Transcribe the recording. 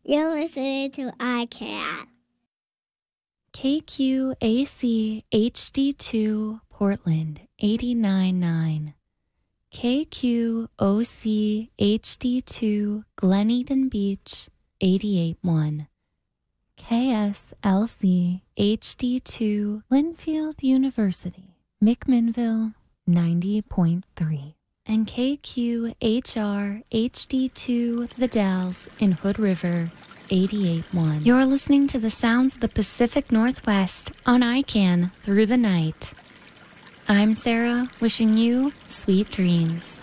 You're listening to iCat. KQAC HD2 Portland 89.9. KQOC HD2 Glen Eden Beach 88.1. KSLC HD2 Linfield University McMinnville 90.3. And KQHR HD2 The Dalles in Hood River 88.1. You're listening to the sounds of the Pacific Northwest on ICANN through the night. I'm Sarah, wishing you sweet dreams.